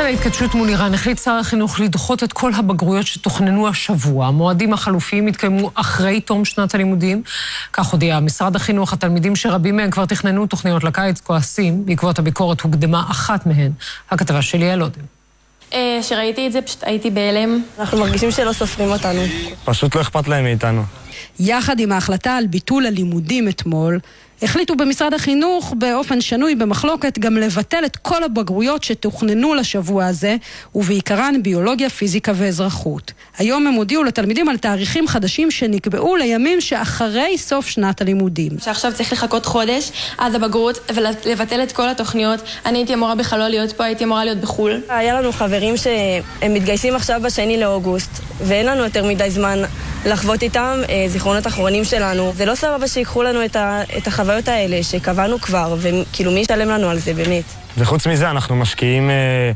בשל ההתכתשות מול איראן החליט שר החינוך לדחות את כל הבגרויות שתוכננו השבוע. המועדים החלופיים התקיימו אחרי תום שנת הלימודים. כך הודיע משרד החינוך, התלמידים שרבים מהם כבר תכננו תוכניות לקיץ כועסים. בעקבות הביקורת הוקדמה אחת מהן. הכתבה שלי על אודם. שראיתי את זה פשוט הייתי בהלם. אנחנו מרגישים שלא סופרים אותנו. פשוט לא אכפת להם מאיתנו. יחד עם ההחלטה על ביטול הלימודים אתמול, החליטו במשרד החינוך באופן שנוי במחלוקת גם לבטל את כל הבגרויות שתוכננו לשבוע הזה, ובעיקרן ביולוגיה, פיזיקה ואזרחות. היום הם הודיעו לתלמידים על תאריכים חדשים שנקבעו לימים שאחרי סוף שנת הלימודים. שעכשיו צריך לחכות חודש עד הבגרות ולבטל את כל התוכניות. אני הייתי אמורה בכלל לא להיות פה, הייתי אמורה להיות בחול. היה לנו חברים שהם מתגייסים עכשיו ב2 לאוגוסט, ואין לנו יותר מדי זמן לחוות איתם זיכרונות אחרונים שלנו. זה לא סבבה שיקחו לנו את החוויות האלה שקבענו כבר, וכאילו מי ישלם לנו על זה באמת. וחוץ מזה אנחנו משקיעים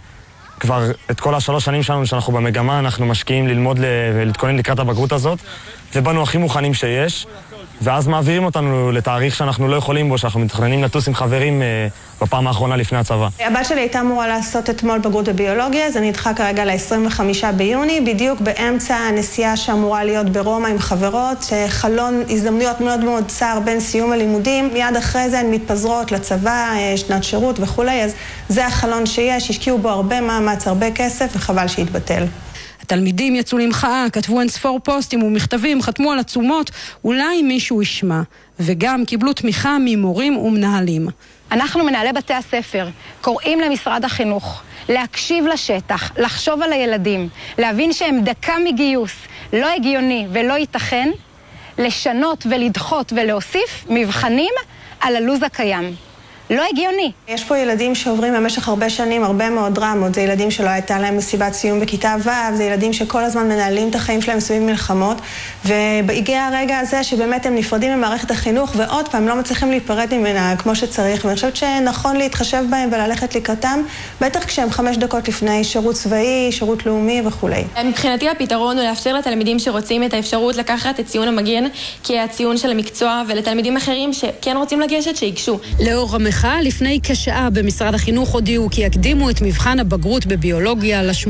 כבר את כל 3 שנים שלנו שאנחנו במגמה, אנחנו משקיעים ללמוד ולהתכונן לקראת הבגרות הזאת, ובאנו הכי מוכנים שיש, ואז מעבירים אותנו לתאריך שאנחנו לא יכולים בו, שאנחנו מתכננים לטוס עם חברים בפעם האחרונה לפני הצבא. הבת שלי הייתה אמורה לעשות אתמול בגרות בביולוגיה, אז אני נדחה כרגע ל-25 ביוני, בדיוק באמצע הנסיעה שאמורה להיות ברומא עם חברות, חלון הזדמנויות מאוד מאוד צר בין סיום הלימודים, מיד אחרי זה הן מתפזרות לצבא, שנת שירות וכולי, אז זה החלון שיש, השקיעו בו הרבה מאמץ, הרבה כסף, וחבל שיתבטל. התלמידים יצאו למחאה, כתבו אינספור פוסטים ומכתבים, חתמו על עצומות, אולי מישהו ישמע, וגם קיבלו תמיכה ממורים ומנהלים. אנחנו מנהלי בתי הספר, קוראים למשרד החינוך, להקשיב לשטח, לחשוב על הילדים, להבין שהם דקה מגיוס, לא הגיוני ולא ייתכן, לשנות ולדחות ולהוסיף מבחנים על הלוז הקיים. לא הגיוני. יש פה ילדים שעוברים במשך הרבה שנים הרבה מאוד דרמות. זה ילדים שלא הייתה להם מסיבת סיום בכיתה ו', זה ילדים שכל הזמן מנהלים את החיים שלהם סביב מלחמות, והגיע הרגע הזה שבאמת הם נפרדים ממערכת החינוך, ועוד פעם לא מצליחים להיפרד ממנה כמו שצריך, ואני חושבת שנכון להתחשב בהם וללכת לקראתם, בטח כשהם 5 דקות לפני שירות צבאי, שירות לאומי וכו'. מבחינתי הפתרון הוא לאפשר לתלמידים שרוצים את האפשרות לקחת את ציון המגן כציון של המקצוע, ולתלמידים אחרים שכן רוצים לגשת שיגשו. לאור המחאה לפני כשעה במשרד החינוך הודיעו כי יקדימו את מבחן הבגרות בביולוגיה